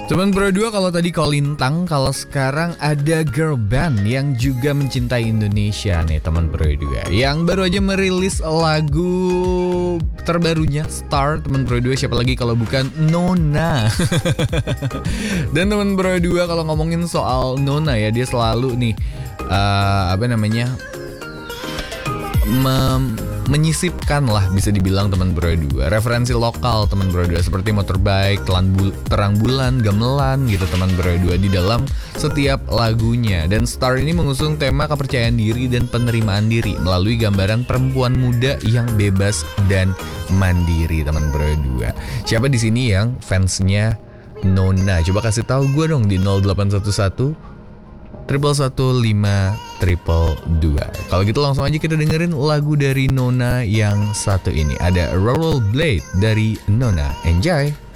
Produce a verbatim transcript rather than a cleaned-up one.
Teman Pro dua, kalau tadi Kolintang, kalau sekarang ada girl band yang juga mencintai Indonesia nih teman Pro dua, yang baru aja merilis lagu terbarunya Star. Teman Pro dua, siapa lagi kalau bukan Nona. Dan teman Pro dua, kalau ngomongin soal Nona ya, dia selalu nih uh, apa namanya mem menyisipkan lah, bisa dibilang teman Bro dua, referensi lokal teman Bro dua seperti Motorbike, bul Terang Bulan, Gamelan gitu teman Bro dua di dalam setiap lagunya. Dan Star ini mengusung tema kepercayaan diri dan penerimaan diri melalui gambaran perempuan muda yang bebas dan mandiri teman Bro dua. Siapa di sini yang fansnya Nona? Coba kasih tahu gue dong di nol delapan satu satu triple satu lima triple dua. Kalau gitu langsung aja kita dengerin lagu dari Nona yang satu ini. Ada Rollerblade dari Nona. Enjoy!